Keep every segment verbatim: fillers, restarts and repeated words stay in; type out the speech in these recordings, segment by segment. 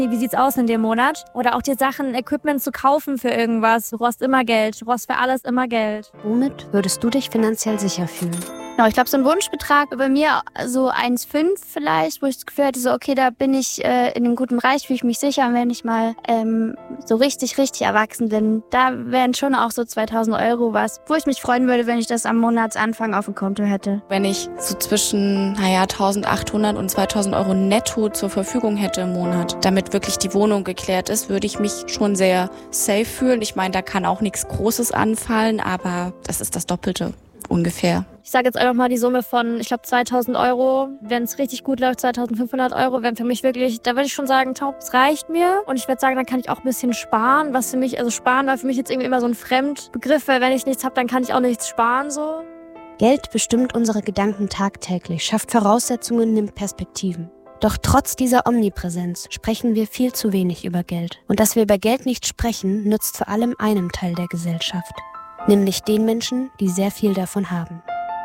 Wie sieht's aus in dem Monat? Oder auch die Sachen, Equipment zu kaufen für irgendwas. Du brauchst immer Geld. Du brauchst für alles immer Geld. Womit würdest du dich finanziell sicher fühlen? Genau, ich glaube, so ein Wunschbetrag bei mir so eins Komma fünf vielleicht, wo ich das Gefühl hatte, so okay, da bin ich äh, in einem guten Bereich, fühle ich mich sicher. Und wenn ich mal ähm, so richtig, richtig erwachsen bin, da wären schon auch so zweitausend Euro was, wo ich mich freuen würde, wenn ich das am Monatsanfang auf dem Konto hätte. Wenn ich so zwischen, naja, eintausendachthundert und zweitausend Euro netto zur Verfügung hätte im Monat, damit wirklich die Wohnung geklärt ist, würde ich mich schon sehr safe fühlen. Ich meine, da kann auch nichts Großes anfallen, aber das ist das Doppelte ungefähr. Ich sage jetzt einfach mal die Summe von, ich glaube, zweitausend Euro. Wenn es richtig gut läuft, zweitausendfünfhundert Euro wären für mich wirklich, da würde ich schon sagen, das reicht mir. Und ich würde sagen, dann kann ich auch ein bisschen sparen. Was für mich, also sparen war für mich jetzt irgendwie immer so ein Fremdbegriff, weil wenn ich nichts habe, dann kann ich auch nichts sparen so. Geld bestimmt unsere Gedanken tagtäglich, schafft Voraussetzungen, nimmt Perspektiven. Doch trotz dieser Omnipräsenz sprechen wir viel zu wenig über Geld. Und dass wir über Geld nicht sprechen, nützt vor allem einem Teil der Gesellschaft. Nämlich den Menschen, die sehr viel davon haben.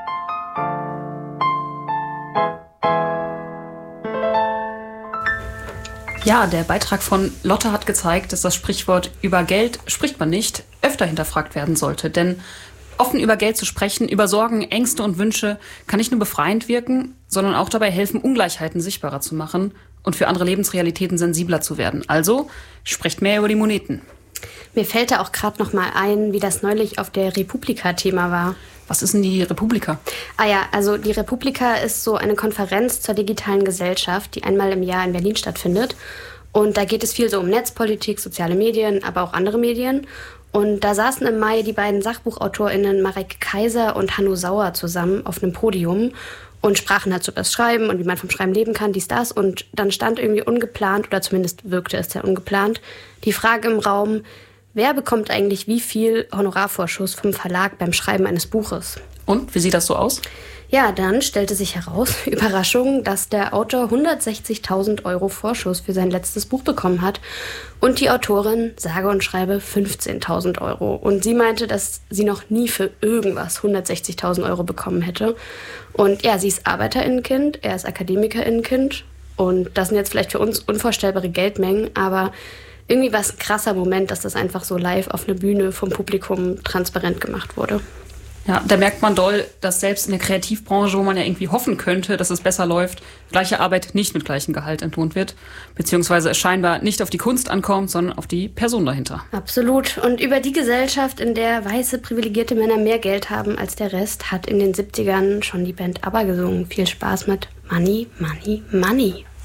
Ja, der Beitrag von Lotte hat gezeigt, dass das Sprichwort über Geld spricht man nicht öfter hinterfragt werden sollte. Denn offen über Geld zu sprechen, über Sorgen, Ängste und Wünsche kann nicht nur befreiend wirken, sondern auch dabei helfen, Ungleichheiten sichtbarer zu machen und für andere Lebensrealitäten sensibler zu werden. Also sprecht mehr über die Moneten. Mir fällt da auch gerade noch mal ein, wie das neulich auf der Republika-Thema war. Was ist denn die Republika? Ah ja, also die Republika ist so eine Konferenz zur digitalen Gesellschaft, die einmal im Jahr in Berlin stattfindet. Und da geht es viel so um Netzpolitik, soziale Medien, aber auch andere Medien. Und da saßen im Mai die beiden SachbuchautorInnen Marek Kaiser und Hanno Sauer zusammen auf einem Podium und sprachen halt so über das Schreiben und wie man vom Schreiben leben kann, dies, das. Und dann stand irgendwie ungeplant, oder zumindest wirkte es sehr ungeplant, die Frage im Raum, wer bekommt eigentlich wie viel Honorarvorschuss vom Verlag beim Schreiben eines Buches? Und, wie sieht das so aus? Ja, dann stellte sich heraus, Überraschung, dass der Autor hundertsechzigtausend Euro Vorschuss für sein letztes Buch bekommen hat und die Autorin, sage und schreibe, fünfzehntausend Euro. Und sie meinte, dass sie noch nie für irgendwas hundertsechzigtausend Euro bekommen hätte. Und ja, sie ist ArbeiterInnenkind, er ist AkademikerInnenkind. Und das sind jetzt vielleicht für uns unvorstellbare Geldmengen, aber irgendwie war es ein krasser Moment, dass das einfach so live auf einer Bühne vom Publikum transparent gemacht wurde. Ja, da merkt man doll, dass selbst in der Kreativbranche, wo man ja irgendwie hoffen könnte, dass es besser läuft, gleiche Arbeit nicht mit gleichem Gehalt entlohnt wird. Beziehungsweise es scheinbar nicht auf die Kunst ankommt, sondern auf die Person dahinter. Absolut. Und über die Gesellschaft, in der weiße, privilegierte Männer mehr Geld haben als der Rest, hat in den siebzigern schon die Band ABBA gesungen. Viel Spaß mit Money, Money, Money.